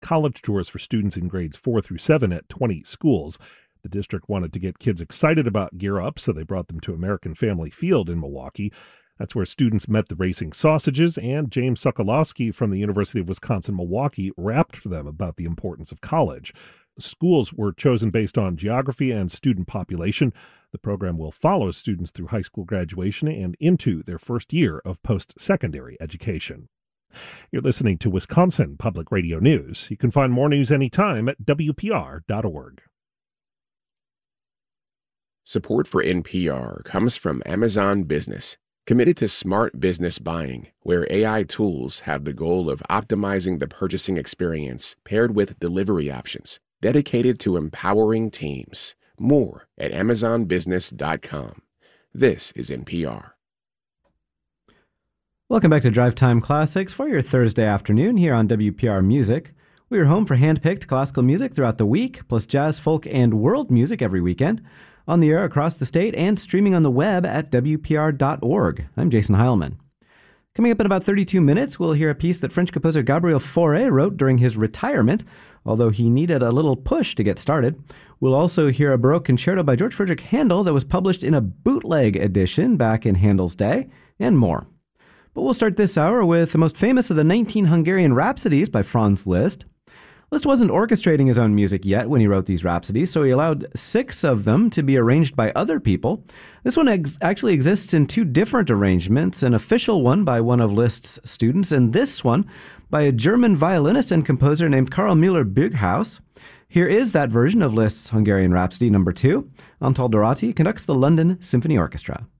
college tours for students in grades 4 through 7 at 20 schools. The district wanted to get kids excited about Gear Up, so they brought them to American Family Field in Milwaukee. That's where students met the Racing Sausages, and James Sokolowski from the University of Wisconsin-Milwaukee rapped for them about the importance of college. Schools were chosen based on geography and student population. The program will follow students through high school graduation and into their first year of post-secondary education. You're listening to Wisconsin Public Radio News. You can find more news anytime at WPR.org. Support for NPR comes from Amazon Business, committed to smart business buying, where AI tools have the goal of optimizing the purchasing experience paired with delivery options, dedicated to empowering teams. More at amazonbusiness.com. This is NPR. Welcome back to Drive Time Classics for your Thursday afternoon here on WPR Music. We are home for hand-picked classical music throughout the week, plus jazz, folk, and world music every weekend. On the air across the state and streaming on the web at WPR.org. I'm Jason Heilman. Coming up in about 32 minutes, we'll hear a piece that French composer Gabriel Fauré wrote during his retirement, although he needed a little push to get started. We'll also hear a Baroque concerto by George Friedrich Handel that was published in a bootleg edition back in Handel's day, and more. But we'll start this hour with the most famous of the 19 Hungarian Rhapsodies by Franz Liszt. Liszt wasn't orchestrating his own music yet when he wrote these rhapsodies, so he allowed 6 of them to be arranged by other people. This one actually exists in 2 different arrangements, an official one by one of Liszt's students, and this one by a German violinist and composer named Karl Müller-Bürghaus. Here is that version of Liszt's Hungarian Rhapsody No. 2. Antal Dorati conducts the London Symphony Orchestra.